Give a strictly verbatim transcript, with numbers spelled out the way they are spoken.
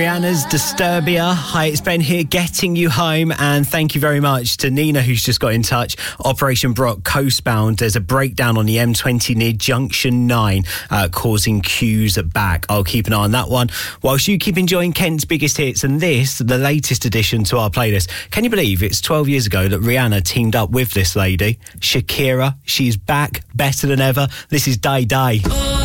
Rihanna's Disturbia. Hi, it's Ben here, getting you home, and thank you very much to Nina, who's just got in touch. Operation Brock, coastbound. There's a breakdown on the M twenty near Junction nine, uh, causing queues back. I'll keep an eye on that one. Whilst you keep enjoying Kent's biggest hits, and this, the latest addition to our playlist. Can you believe it's twelve years ago that Rihanna teamed up with this lady, Shakira? She's back, better than ever. This is Day Day.